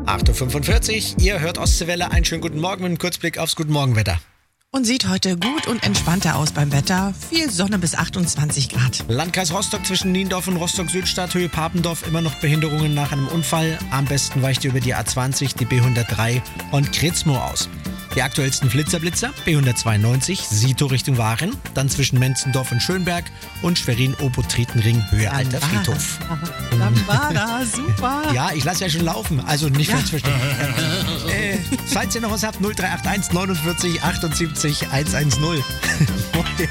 8.45 Uhr, ihr hört Ostseewelle. Einen schönen guten Morgen mit einem Kurzblick aufs Guten Morgen-Wetter. Und sieht heute gut und entspannter aus beim Wetter. Viel Sonne bis 28 Grad. Landkreis Rostock zwischen Niendorf und Rostock-Südstadt, Höhe Papendorf, immer noch Behinderungen nach einem Unfall. Am besten weicht ihr über die A20, die B103 und Kretzmo aus. Die aktuellsten Flitzer, B192, Sito Richtung Waren, dann zwischen Menzendorf und Schönberg und Schwerin-Obotritenring, Höhe Alter Friedhof. Dann war das super. Ja, ich lasse ja schon laufen, also nicht falsch verstehen. Falls ihr noch was habt, 0381 49 78 110.